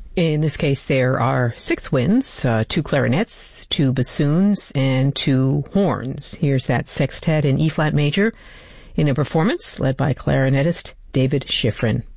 In this case, there are 6 winds, 2 clarinets, 2 bassoons, and 2 horns. Here's that sextet in E-flat major in a performance led by clarinetist David Schifrin.